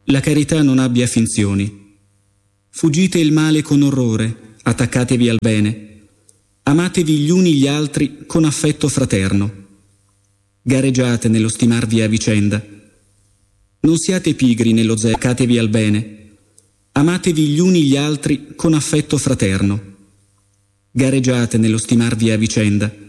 La carità non abbia finzioni. Fuggite il male con orrore, attaccatevi al bene. Amatevi gli uni gli altri con affetto fraterno. Gareggiate nello stimarvi a vicenda. Non siate pigri nello attaccatevi al bene. Amatevi gli uni gli altri con affetto fraterno. Gareggiate nello stimarvi a vicenda.